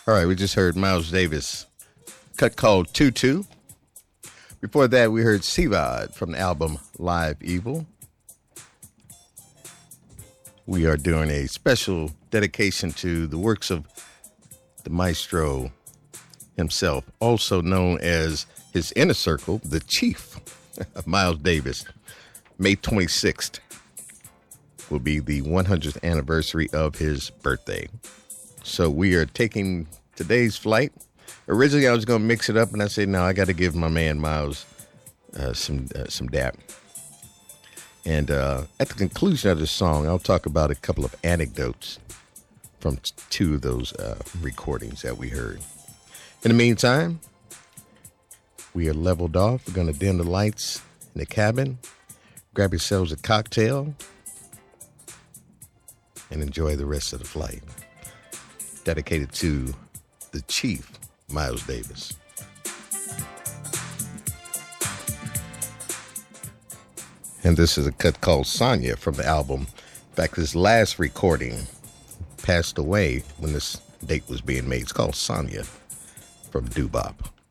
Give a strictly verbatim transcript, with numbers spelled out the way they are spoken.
All right, we just heard Miles Davis, cut called Tutu. Before that, we heard Sivad from the album Live Evil. We are doing a special dedication to the works of the maestro himself, also known as his inner circle, the Chief, Miles Davis. May twenty-sixth will be the one hundredth anniversary of his birthday. So we are taking today's flight. Originally, I was going to mix it up, and I said, no, I got to give my man Miles uh, some uh, some dap. And uh, at the conclusion of the song, I'll talk about a couple of anecdotes from t- two of those uh, recordings that we heard. In the meantime, we are leveled off. We're going to dim the lights in the cabin, grab yourselves a cocktail, and enjoy the rest of the flight. Dedicated to the Chief, Miles Davis. And this is a cut called Sonya from the album. In fact, his last recording passed away when this date was being made. It's called Sonya from Doo-Bop.